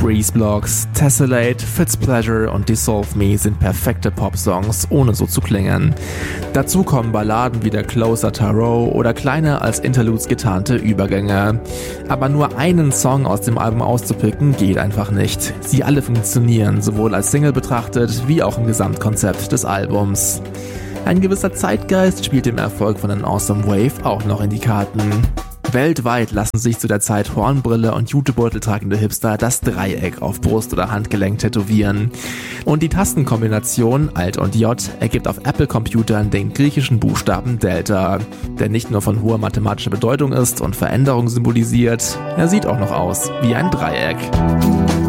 Breeze Blocks, Tessellate, Fitzpleasure und Dissolve Me sind perfekte Popsongs, ohne so zu klingen. Dazu kommen Balladen wie der Closer Tarot oder kleine als Interludes getarnte Übergänge. Aber nur einen Song aus dem Album auszupicken geht einfach nicht. Sie alle funktionieren, sowohl als Single betrachtet, wie auch im Gesamtkonzept des Albums. Ein gewisser Zeitgeist spielt dem Erfolg von An Awesome Wave auch noch in die Karten. Weltweit lassen sich zu der Zeit Hornbrille und Jutebeutel tragende Hipster das Dreieck auf Brust oder Handgelenk tätowieren. Und die Tastenkombination Alt und J ergibt auf Apple-Computern den griechischen Buchstaben Delta, der nicht nur von hoher mathematischer Bedeutung ist und Veränderung symbolisiert, er sieht auch noch aus wie ein Dreieck.